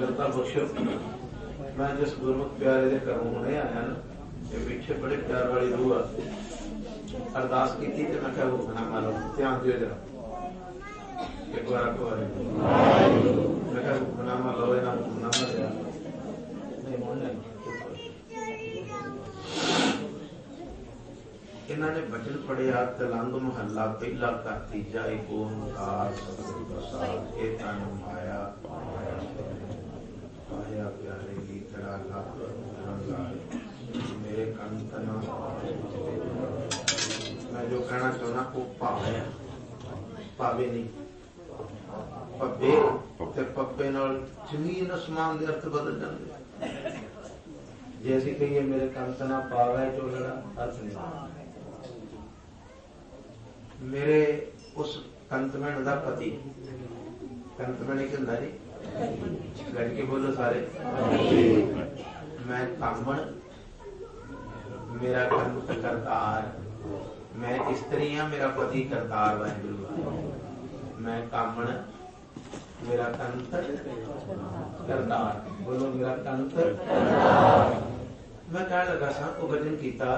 सुंदरता बख्शो। मैं जिस गुरमुख प्यारे के घरों हुणे आया ना, ये पीछे बड़े प्यार वाली रूह आ। अरदास की थी तो मैं क्या हुक्मनामा लो, ध्यान दियो जरा एक बार आपको मैं क्या हुक्मनामा लो, ना हुक्मनामा दिया नहीं मोड़ने। इन्होंने बचन पढ़िया तलंग महला पहला का तीजा एक ओंकार सतगुरु प्रसाद ए तन माया पाया प्यारे की तरह लाभ मेरे कंतना। मैं जो कहना चाहना वो भावे भावे नहीं पब्बे ते पब्बे नाल जमीन आसमान दे अर्थ बदल जाते। जे असीं कहिए मेरे कंतना पावे चोलड़ा अर्थ नहीं। मेरे उस कंतमैन का पति कंतमैन एक होंदा जी गज के बोलो सारे। मैं कामण मेरा कंत करतार। मैं स्त्री हाँ मेरा पति करतार वाहिगुरू। मैं कामण मेरा कंत करतार। बोलो मेरा कंत। मैं कह लगा सा वो भजन किया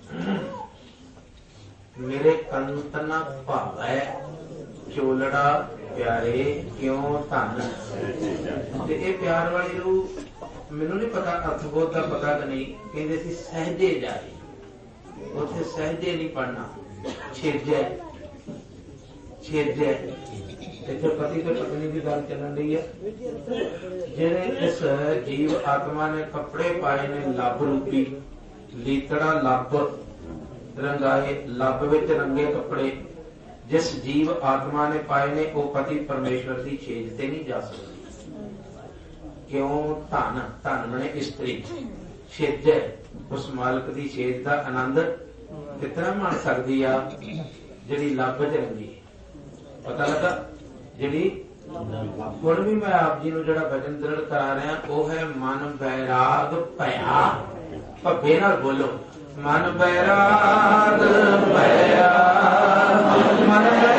मेरे कंतना भावै चोलड़ा प्यारे क्यों धन। ये प्यार वाली रूह मैनू नहीं पता अर्थबोध का पता कि नहीं। कहते सी सहजे जा रही उसे सहजे नहीं पढ़ना छेजै छेजै। इतने पति तो पत्नी की गल चलन रही है। जेड़े इस जीव आत्मा ने कपड़े पाए ने लब रूपी लीतड़ा लब रंगाए लब विच रंगे कपड़े जिस जीव आत्मा ने पाए ने वो पति परमेश्वर की छेज से नहीं जा सकती। क्यों धन धन मने स्त्री छेज उस मालिक की छेज का आनंद कितना मान सकती आ जिहड़ी लब च रंगी। पता लगा जिहड़ी हुण भी मैं आप जी नूं जिहड़ा वचन दृढ़ करा रहा वो है मन बैराग भया। भब्बे नाल बोलो मन बैराग भया मन